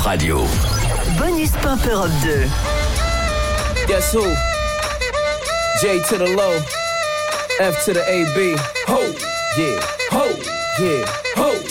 Radio. Bonus Pop Europe 2. Guess who? J to the low, F to the AB. Ho, yeah, ho, yeah, ho.